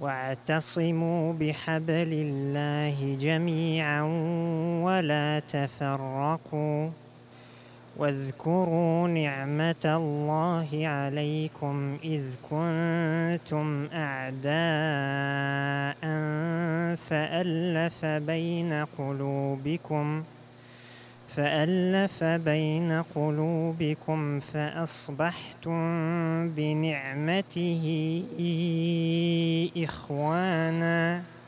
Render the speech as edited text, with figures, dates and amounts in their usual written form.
واعتصموا بحبل الله جميعا ولا تفرقوا واذكروا نعمة الله عليكم إذ كنتم أعداء فألف بين قلوبكم فأصبحتم بنعمته إخوانا